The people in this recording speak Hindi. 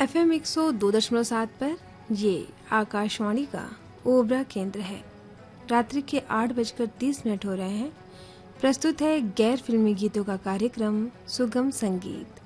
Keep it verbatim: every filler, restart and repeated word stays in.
एफ एम एक सौ दो दशमलव सात पर ये आकाशवाणी का ओबरा केंद्र है। रात्रि के आठ बजकर तीस मिनट हो रहे हैं। प्रस्तुत है गैर फिल्मी गीतों का कार्यक्रम सुगम संगीत।